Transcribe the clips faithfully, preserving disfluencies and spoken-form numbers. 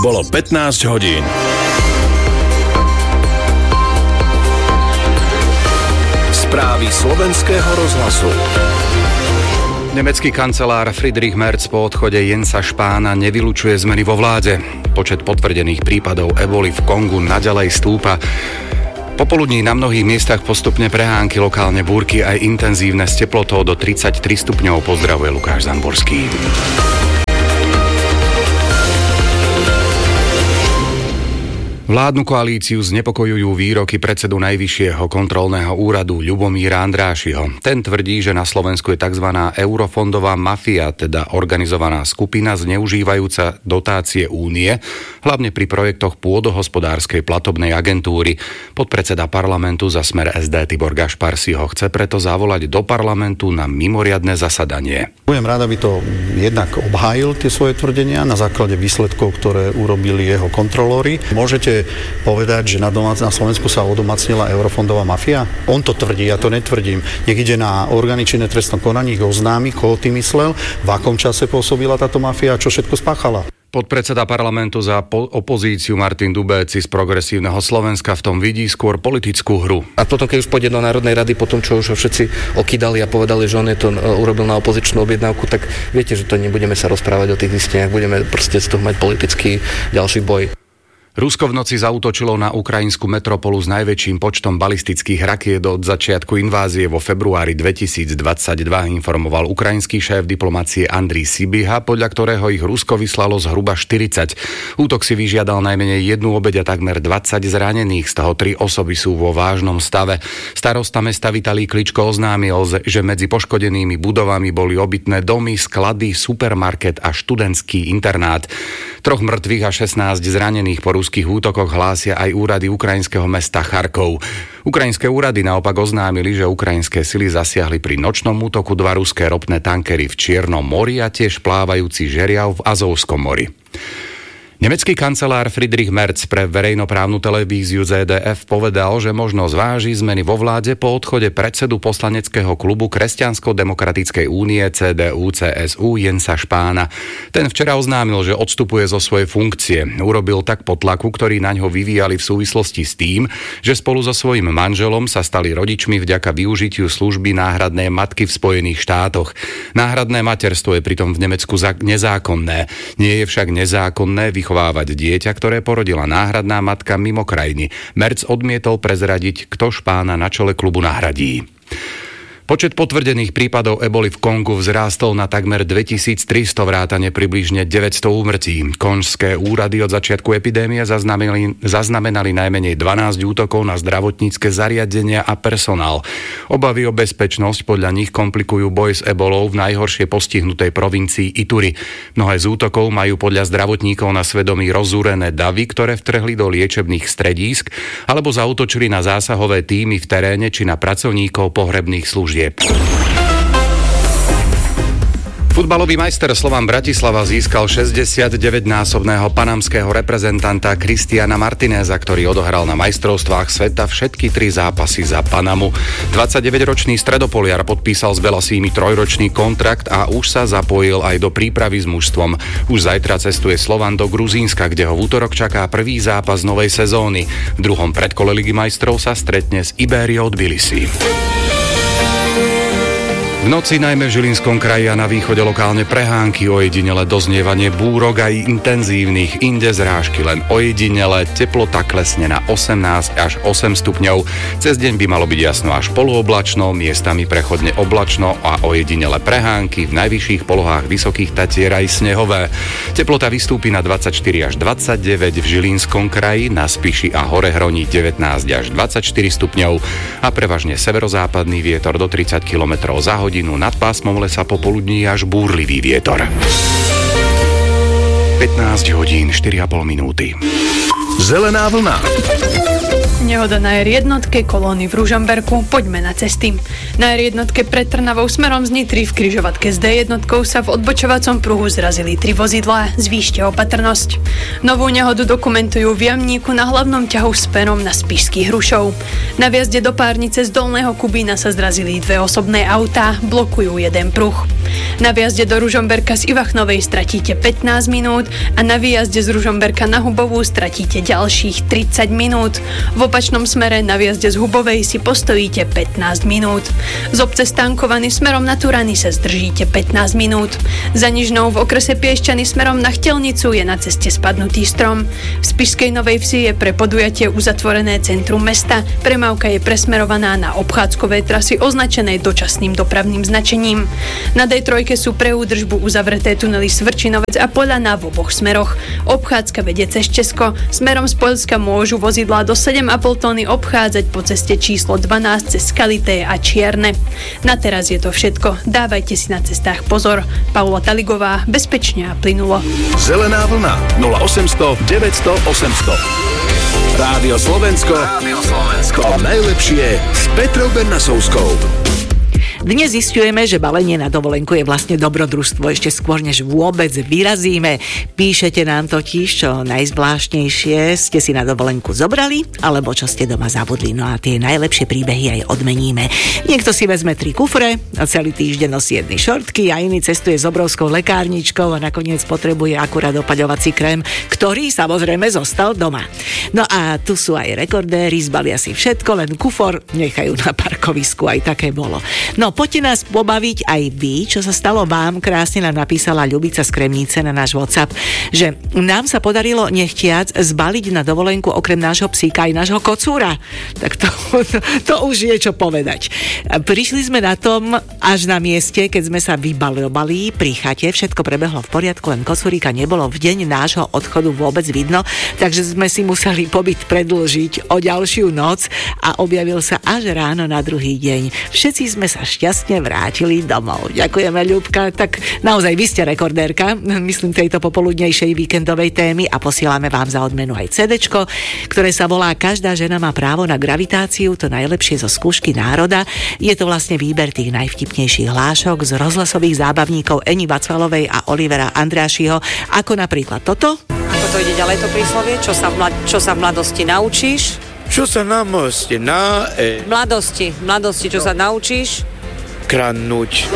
Bolo pätnásť hodín. Správy slovenského rozhlasu. Nemecký kancelár Friedrich Merz po odchode Jensa Spahna nevylučuje zmeny vo vláde. Počet potvrdených prípadov eboli v Kongu naďalej stúpa. Popoludní na mnohých miestach postupne prehánky, lokálne búrky aj intenzívne s teplotou do tridsaťtri stupňov. Pozdravuje Lukáš Zamborský. Vládnu koalíciu znepokojujú výroky predsedu Najvyššieho kontrolného úradu Ľubomíra Andrášiho. Ten tvrdí, že na Slovensku je tzv. Eurofondová mafia, teda organizovaná skupina zneužívajúca dotácie únie, hlavne pri projektoch pôdohospodárskej platobnej agentúry. Podpredseda parlamentu za Smer es dé Tibor Gašpar si ho chce preto zavolať do parlamentu na mimoriadne zasadanie. Budem rád, aby to jednak obhájil tie svoje tvrdenia na základe výsledkov, ktoré urobili jeho kontrolóri. Môžete povedať, že na, domác- na Slovensku sa odomacnila eurofondová mafia? On to tvrdí, ja to netvrdím. Nech ide na orgány činné v trestnom konaní, ich oznámi, koho ty myslel, v akom čase pôsobila táto mafia a čo všetko spáchala. Podpredseda parlamentu za po- opozíciu Martin Dubéci z Progresívneho Slovenska v tom vidí skôr politickú hru. A potom, keď už pôjde do Národnej rady, potom čo už všetci okydali a povedali, že on je to urobil na opozičnú objednávku, tak viete, že to nebudeme sa rozprávať o tých zisteniach, budeme proste z toho mať politický ďalší boj. Rusko v noci zaútočilo na ukrajinskú metropolu s najväčším počtom balistických rakiet od začiatku invázie vo februári dvetisícdvadsaťdva, informoval ukrajinský šéf diplomacie Andrij Sibiha, podľa ktorého ich Rusko vyslalo zhruba štyridsať. Útok si vyžiadal najmenej jednu obeť a takmer dvadsať zranených, z toho tri osoby sú vo vážnom stave. Starosta mesta Vitalij Kličko oznámil, že medzi poškodenými budovami boli obytné domy, sklady, supermarket a študentský internát. Troch mŕtvych a šestnásť zranených po ruských útokoch hlásia aj úrady ukrajinského mesta Charkov. Ukrajinské úrady naopak oznámili, že ukrajinské sily zasiahli pri nočnom útoku dva ruské ropné tankery v Čiernom mori a tiež plávajúci žeriav v Azovskom mori. Nemecký kancelár Friedrich Merz pre verejnoprávnu televíziu zet dé ef povedal, že možno zváži zmeny vo vláde po odchode predsedu poslaneckého klubu Kresťansko-demokratickej únie cé dé ú cé es ú Jensa Spahna. Ten včera oznámil, že odstupuje zo svojej funkcie. Urobil tak po tlaku, ktorý naňho vyvíjali v súvislosti s tým, že spolu so svojím manželom sa stali rodičmi vďaka využitiu služby náhradnej matky v Spojených štátoch. Náhradné materstvo je pritom v Nemecku nezákonné. Nie je však nezákonné vychovávať vychovávať dieťa, ktoré porodila náhradná matka mimo krajiny. Merz odmietol prezradiť, kto Spahna na čele klubu nahradí. Počet potvrdených prípadov eboli v Kongu vzrástol na takmer dvetisíctristo, vrátane približne deväťsto úmrtí. Konžské úrady od začiatku epidémie zaznamenali, zaznamenali najmenej dvanásť útokov na zdravotnícke zariadenia a personál. Obavy o bezpečnosť podľa nich komplikujú boj s ebolou v najhoršie postihnutej provincii Ituri. Mnohé z útokov majú podľa zdravotníkov na svedomí rozúrené davy, ktoré vtrhli do liečebných stredísk alebo zaútočili na zásahové tímy v teréne či na pracovníkov pohrebných služieb. Futbalový majster Slovan Bratislava získal šesťdesiatdeväťnásobného panamského reprezentanta Cristiana Martineza, ktorý odohral na majstrovstvách sveta všetky tri zápasy za Panamu. dvadsaťdeväťročný stredopoliar podpísal s Belasými trojročný kontrakt a už sa zapojil aj do prípravy s mužstvom. Už zajtra cestuje Slovan do Gruzínska, kde ho v útorok čaká prvý zápas novej sezóny. V druhom predkole Ligy majstrov sa stretne s Ibériou Tbilisi. V noci najmä v Žilinskom kraji a na východe lokálne prehánky, ojedinele doznievanie búrok aj intenzívnych, inde zrážky len ojedinele, teplota klesne na osemnásť až osem stupňov. Cez deň by malo byť jasno až polooblačno, miestami prechodne oblačno a ojedinele prehánky, v najvyšších polohách Vysokých Tatier aj snehové. Teplota vystúpi na dvadsaťštyri až dvadsaťdeväť v Žilinskom kraji, na Spiši a Horehroní devätnásť až dvadsaťštyri stupňov a prevažne severozápadný vietor do tridsať kilometrov za hodinu. Nad pásmom lesa popoludní až búrlivý vietor. pätnásť hodín štyri a pol minúty. Zelená vlna. Nehoda na er jednotke kolóny v Ružomberku. Poďme na cesty. Na er jednotke pred Trnavou smerom z Nitry v križovatke s dé jednotkou sa v odbočovacom pruhu zrazili tri vozidlá. Zvýšte opatrnosť. Novú nehodu dokumentujú v Jamníku na hlavnom ťahu smerom na Spišských Hrušov. Na viazde do Párnice z Dolného Kubína sa zrazili dve osobné autá, blokujú jeden pruh. Na viazde do Ružomberka z Ivachnovej stratíte pätnásť minút a na výjazde z Ružomberka na Hubovú stratíte ďalších tridsať minút. V opačnom smere na viazde z Hubovej si postojíte pätnásť minút. Z obce Stankovaný smerom na Turany sa zdržíte pätnásť minút. Za Nižnou v okrese Piešťany smerom na Chtelnicu je na ceste spadnutý strom. V Spišskej Novej Vsi je pre podujatie uzatvorené centrum mesta. Premávka je presmerovaná na obchádzkové trasy označené dočasným dopravným značením. Na dé tri sú pre údržbu uzavreté tunely Svrčinovec a Poľana v oboch smeroch. Obchádzka vedie cez Česko. Smerom z Poľska môžu vozidlá do sedem a pol tóny obchádzať po ceste číslo dvanásť cez Skalité a Čierne. Na teraz je to všetko. Dávajte si na cestách pozor. Paula Taligová, bezpečne a plynulo. Zelená vlna nula osemsto deväťsto osemsto. Rádio Slovensko. Rádio Slovensko. To najlepšie s Petrou Bernasovskou. Dnes zisťujeme, že balenie na dovolenku je vlastne dobrodružstvo ešte skôr, než vôbec vyrazíme. Píšete nám totiž, čo najzvláštnejšie ste si na dovolenku zobrali, alebo čo ste doma zabudli. No a tie najlepšie príbehy aj odmeníme. Niekto si vezme tri kufre a celý týždeň nosí jedny šortky a iný cestuje s obrovskou lekárničkou a nakoniec potrebuje akurát opaľovací krém, ktorý samozrejme zostal doma. No a tu sú aj rekordéri, zbalia si všetko, len kufor nechajú na parkovisku, aj také bolo. No poďte nás pobaviť aj vy, čo sa stalo vám. Krásne nám napísala Ľubica z Kremnice na náš WhatsApp, že nám sa podarilo nechtiac zbaliť na dovolenku okrem nášho psíka aj nášho kocúra. Tak to, to, to už je čo povedať. Prišli sme na tom až na mieste, keď sme sa vybalovali pri chate, všetko prebehlo v poriadku, len kocúrika nebolo v deň nášho odchodu vôbec vidno, takže sme si museli pobyt predĺžiť o ďalšiu noc a objavil sa až ráno na druhý deň. Všetci sme sa šťastne vrátili domov. Ďakujeme, Ľubka. Tak naozaj vy ste rekordérka, myslím, tejto popoludnejšej víkendovej témy a posielame vám za odmenu aj cédečko, ktoré sa volá Každá žena má právo na gravitáciu, to najlepšie zo skúšky národa. Je to vlastne výber tých najvtipnejších hlášok z rozhlasových zábavníkov Eni Vacvalovej a Olivera Andrášiho, ako napríklad toto. Ako to ide ďalej to príslovie? Čo sa v, mlad- čo sa v mladosti naučíš? Čo sa na moste na... E... Mladosti, mladosti, čo no. sa naučíš? Kradnúť.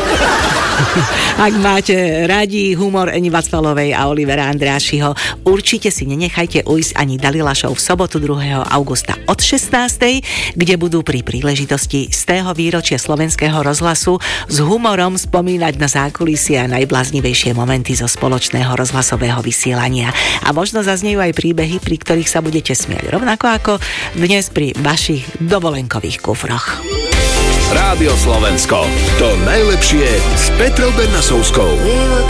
Ak máte radi humor Eni Vacvalovej a Olivera Andrášiho, určite si nenechajte ujsť ani Dalila Show v sobotu druhého augusta od šestnástej, kde budú pri príležitosti z tého výročia Slovenského rozhlasu s humorom spomínať na zákulisie a najbláznivejšie momenty zo spoločného rozhlasového vysielania. A možno zaznejú aj príbehy, pri ktorých sa budete smiať, rovnako ako dnes pri vašich dovolenkových kufroch. Rádio Slovensko. To najlepšie s Petrou Bernasovskou.